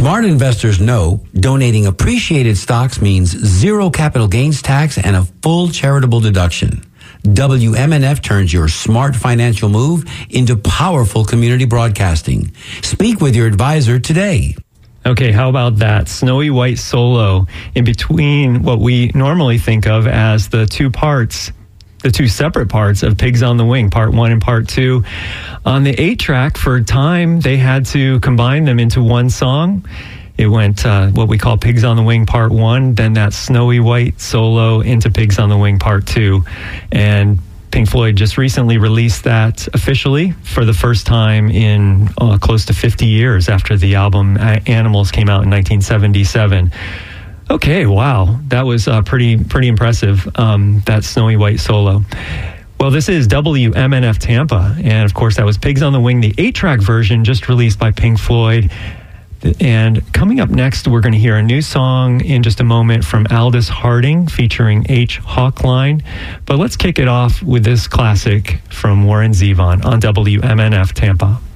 Smart investors know donating appreciated stocks means zero capital gains tax and a full charitable deduction. WMNF turns your smart financial move into powerful community broadcasting. Speak with your advisor today. Okay, how about that? Snowy White solo in between what we normally think of as the two separate parts of Pigs on the Wing, part 1 and part 2. On the 8-track, for time, they had to combine them into one song. It went what we call Pigs on the Wing Part 1, then that Snowy White solo into Pigs on the Wing Part 2. And Pink Floyd just recently released that officially for the first time in close to 50 years after the album Animals came out in 1977. Okay, wow. That was pretty impressive, that Snowy White solo. Well, this is WMNF Tampa, and of course that was Pigs on the Wing, the 8-track version just released by Pink Floyd. And coming up next, we're going to hear a new song in just a moment from Aldous Harding featuring H. Hawkline. But let's kick it off with this classic from Warren Zevon on WMNF Tampa.